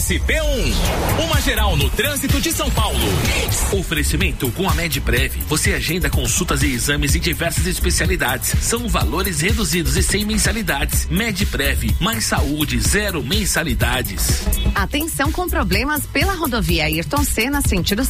SP1, uma geral no trânsito de São Paulo. Oferecimento com a Medprev. Você agenda consultas e exames em diversas especialidades. São valores reduzidos e sem mensalidades. Medprev, mais saúde, zero mensalidades. Atenção com problemas pela rodovia Ayrton Senna, sentido